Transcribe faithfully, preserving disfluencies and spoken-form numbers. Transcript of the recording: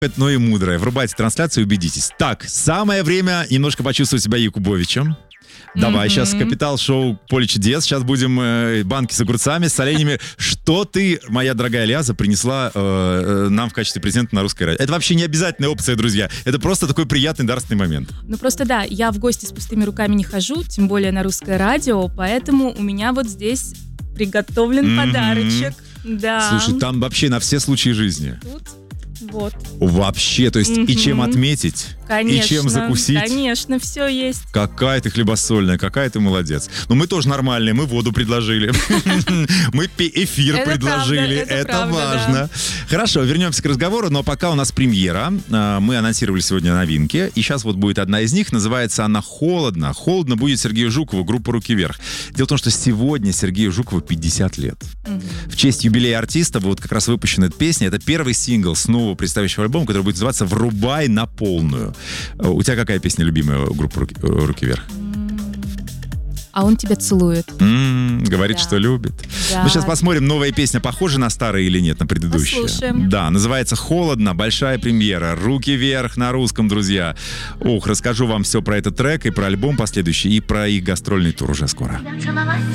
но и мудрое. Врубайте трансляцию и убедитесь. Так, самое время немножко почувствовать себя Якубовичем. Давай, mm-hmm. сейчас капитал-шоу «Поле чудес». Сейчас будем э, банки с огурцами, с соленьями. Что ты, моя дорогая Лиаза, принесла э, э, нам в качестве презента на Русское радио? Это вообще не обязательная опция, друзья. Это просто такой приятный дарственный момент. Ну просто да, я в гости с пустыми руками не хожу, тем более на Русское радио, поэтому у меня вот здесь приготовлен mm-hmm. подарочек. Да. Слушай, там вообще на все случаи жизни. Тут вот. Вообще, то есть mm-hmm. и чем отметить, конечно, и чем закусить. Конечно, все есть. Какая ты хлебосольная, какая ты молодец. Но мы тоже нормальные, мы воду предложили. Мы эфир предложили. Это важно. Хорошо, вернемся к разговору, но пока у нас премьера. Мы анонсировали сегодня новинки, и сейчас вот будет одна из них. Называется она «Холодно». «Холодно» будет Сергею Жукову, группа «Руки вверх». Дело в том, что сегодня Сергею Жукову пятьдесят лет. В честь юбилея артиста вот как раз выпущена эта песня. Это первый сингл с нового представляющего альбома, который будет называться «Врубай на полную». У тебя какая песня любимая у группы «Руки, руки вверх»? А он тебя целует. М-м, говорит, да. что любит. Да. Мы сейчас посмотрим, новая песня похожа на старые или нет, на предыдущую. Послушаем. Да, называется «Холодно», большая премьера. «Руки вверх» на русском, друзья. Ух, расскажу вам все про этот трек и про альбом последующий, и про их гастрольный тур уже скоро.